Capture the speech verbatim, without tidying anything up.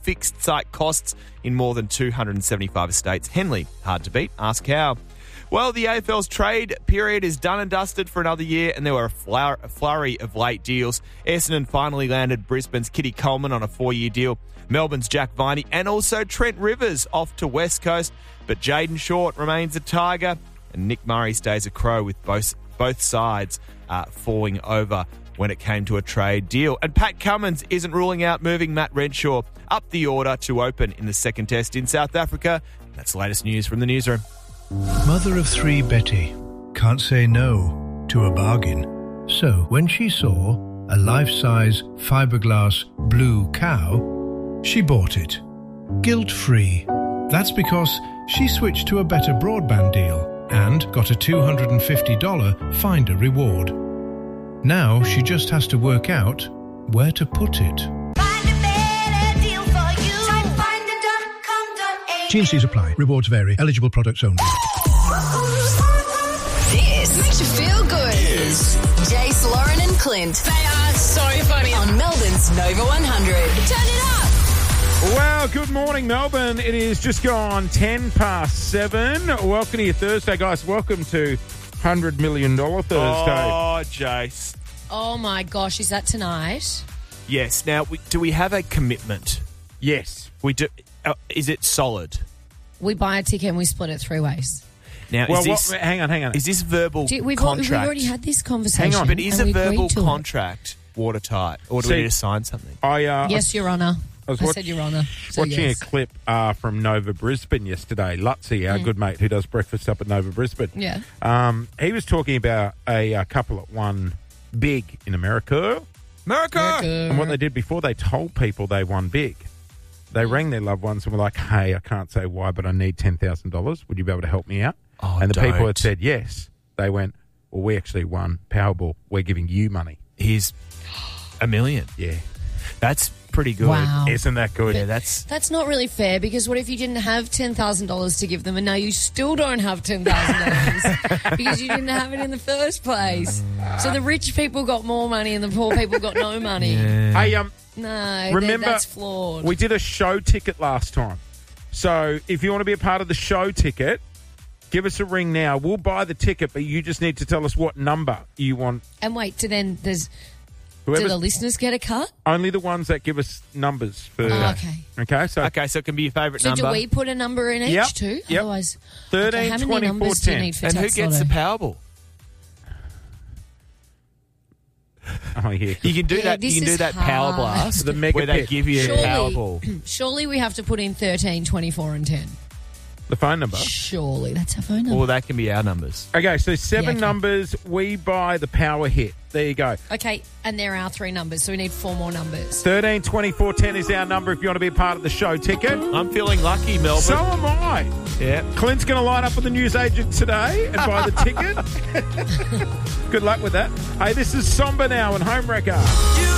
fixed site costs in more than two hundred seventy-five states. Henley, hard to beat. Ask how. Well, the A F L's trade period is done and dusted for another year, and there were a, flour- a flurry of late deals. Essendon finally landed Brisbane's Kitty Coleman on a four-year deal, Melbourne's Jack Viney, and also Trent Rivers off to West Coast. But Jaden Short remains a Tiger, and Nick Murray stays a Crow, with both, both sides uh, falling over when it came to a trade deal. And Pat Cummins isn't ruling out moving Matt Renshaw up the order to open in the second test in South Africa. That's the latest news from the newsroom. Mother of three Betty can't say no to a bargain. So when she saw a life-size fiberglass blue cow, she bought it. Guilt-free. That's because she switched to a better broadband deal and got a two hundred fifty dollars Finder reward. Now she just has to work out where to put it. Find a better deal for you. Type finder dot com dot a u. T and C's apply. Rewards vary. Eligible products only. This makes you feel good. Is Jace, Lauren and Clint. They are so funny on Melbourne's Nova one hundred. Turn it up. Well, good morning, Melbourne. It is just gone ten past seven. Welcome to your Thursday, guys. Welcome to one hundred million dollars Thursday. Oh, Jace. Oh, my gosh. Is that tonight? Yes. Now, we, do we have a commitment? Yes. We do. Uh, is it solid? We buy a ticket and we split it three ways. Now, Well, is this, what, hang on, hang on. is this verbal Do, we've, contract? we've already had this conversation. Hang on, But is and a we agreed verbal to it. contract watertight? Or do See- we need to sign something? I, uh, Yes, Your Honour. I was I watch- said Your Honour. So watching yes. a clip uh, from Nova Brisbane yesterday. Lutzy, our good mate who does breakfast up at Nova Brisbane. Yeah. Um, he was talking about a, uh couple that won big in America. America! And what they did before, they told people they won big. They rang their loved ones and were like, hey, I can't say why, but I need ten thousand dollars. Would you be able to help me out? Oh, and the people don't. had said yes. They went, well, we actually won Powerball. We're giving you money. Here's a million. Yeah. That's pretty good. Wow. Isn't that good? Yeah, that's... That's not really fair, because what if you didn't have ten thousand dollars to give them and now you still don't have ten thousand dollars because you didn't have it in the first place? So the rich people got more money and the poor people got no money. Hey, um, No, that- Remember, that's flawed. we did a show ticket last time. So if you want to be a part of the show ticket, give us a ring now. We'll buy the ticket, but you just need to tell us what number you want. and wait, do then there's do Whoever's, the listeners get a cut? only the ones that give us numbers. For, Oh, okay. Okay, so Okay, so it can be your favourite So number. do we put a number in each Yep, too? yep. Otherwise, thirteen, okay, how many twenty-four, numbers do you ten. need for And who Tax gets the Lotto? Powerball? Oh, yeah. You can do Yeah, that. this You can do is that Power hard. Blast The mega where they pick. give you Surely- a Powerball. Surely we have to put in thirteen, twenty-four and ten. The phone number. Surely that's our phone number. Or that can be our numbers. Okay, so seven Yeah, okay. numbers. We buy the power hit. There you go. Okay, and there are three numbers, so we need four more numbers. thirteen, twenty-four, ten is our number if you want to be a part of the show ticket. I'm feeling lucky, Melbourne. So am I. yeah. Clint's going to line up with the newsagent today and buy the ticket. Good luck with that. Hey, this is Somber now and Homewrecker. You